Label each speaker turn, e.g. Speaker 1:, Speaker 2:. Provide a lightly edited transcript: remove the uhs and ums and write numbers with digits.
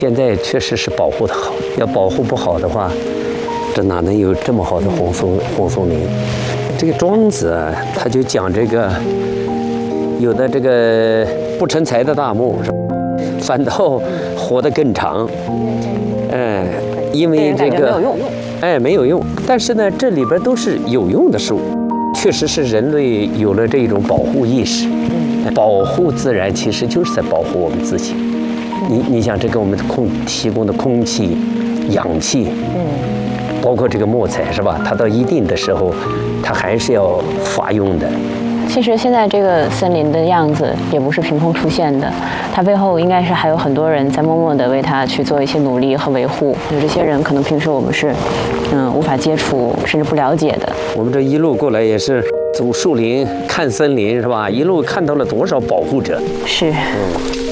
Speaker 1: 现在确实是保护的好，要保护不好的话，这哪能有这么好的红松林？这个庄子啊，他就讲这个，有的这个不成材的大木，反倒活得更长。因为这个没有用。但是呢，这里边都是有用的树，确实是人类有了这种保护意识。保护自然其实就是在保护我们自己。你想，这给我们提供的空气、氧气，包括这个墨彩，是吧？它到一定的时候，它还是要发用的。
Speaker 2: 其实现在这个森林的样子也不是凭空出现的，它背后应该是还有很多人在默默地为它去做一些努力和维护。有这些人可能平时我们是无法接触甚至不了解的。
Speaker 1: 我们这一路过来也是走树林看森林，是吧？一路看到了多少保护者。
Speaker 2: 是。